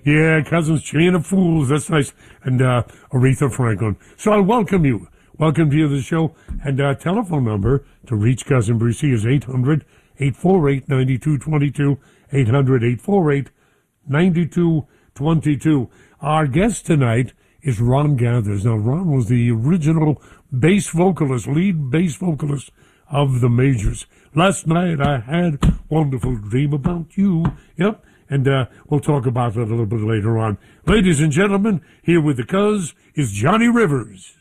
Yeah, Cousin's Chain of Fools. That's nice. And Aretha Franklin. So I welcome you. Welcome to the show. And telephone number to reach Cousin Brucey is 800-848-9222. 800-848-9222. Our guest tonight is Ron Gathers. Now, Ron was the original lead bass vocalist of the Majors. Last night I had a wonderful dream about you. Yep. And we'll talk about that a little bit later on. Ladies and gentlemen, here with the Cuz is Johnny Rivers.